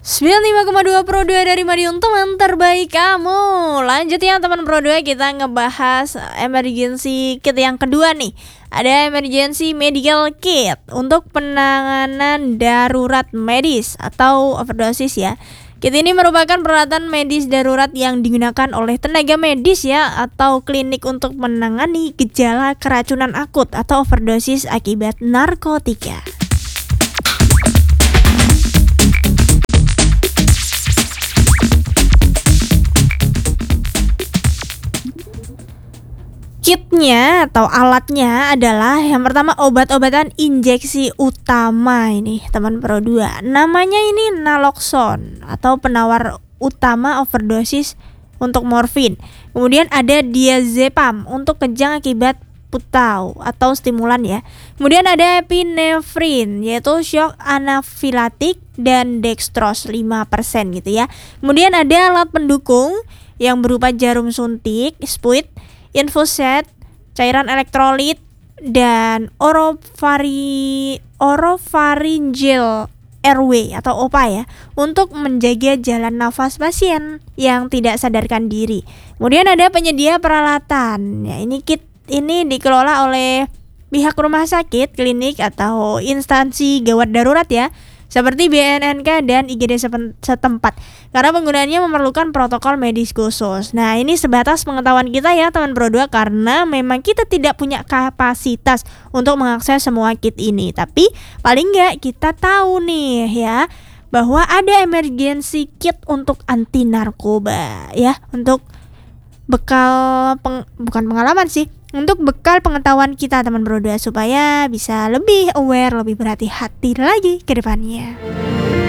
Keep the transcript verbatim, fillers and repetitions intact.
sembilan puluh lima koma dua Pro dua dari Madiun, teman terbaik kamu. Lanjut ya teman Pro dua, kita ngebahas emergency kit yang kedua nih. Ada emergency medical kit untuk penanganan darurat medis atau overdosis ya. Kit ini merupakan peralatan medis darurat yang digunakan oleh tenaga medis ya atau klinik untuk menangani gejala keracunan akut atau overdosis akibat narkotika. Kitnya atau alatnya adalah yang pertama obat-obatan injeksi utama ini teman Pro dua. Namanya ini naloxone atau penawar utama overdosis untuk morfin. Kemudian ada diazepam untuk kejang akibat putau atau stimulan ya. Kemudian ada epinefrin yaitu shock anafilaktik dan dextrose lima persen gitu ya. Kemudian ada alat pendukung yang berupa jarum suntik, spuit, infuset, cairan elektrolit, dan orovari, oropharyngeal airway atau O P A ya untuk menjaga jalan nafas pasien yang tidak sadarkan diri. Kemudian ada penyedia peralatan. Ya, ini kit ini dikelola oleh pihak rumah sakit, klinik atau instansi gawat darurat ya, seperti B N N K dan I G D setempat, karena penggunaannya memerlukan protokol medis khusus. Nah, ini sebatas pengetahuan kita ya teman Pro dua, karena memang kita tidak punya kapasitas untuk mengakses semua kit ini. Tapi paling enggak kita tahu nih ya bahwa ada emergency kit untuk anti narkoba ya, untuk bekal peng, bukan pengalaman sih, untuk bekal pengetahuan kita teman Pro dua supaya bisa lebih aware, lebih berhati-hati lagi ke depannya.